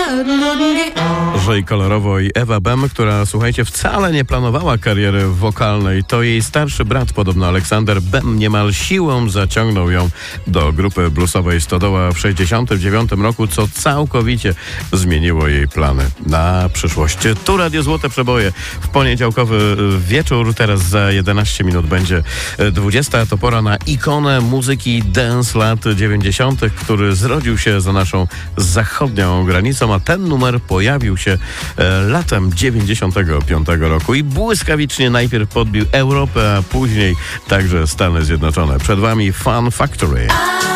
Żej kolorowo i Ewa Bem, która, słuchajcie, wcale nie planowała kariery wokalnej. To jej starszy brat, podobno Aleksander Bem, niemal siłą zaciągnął ją do grupy bluesowej Stodoła w 1969 roku, co całkowicie zmieniło jej plany na przyszłość. Tu Radio Złote Przeboje w poniedziałkowy wieczór. Teraz za 11 minut będzie 20. To pora na ikonę muzyki dance lat 90., który zrodził się za naszą zachodnią granicą, a ten numer pojawił się latem 95 roku i błyskawicznie najpierw podbił Europę, a później także Stany Zjednoczone. Przed wami Fun Factory.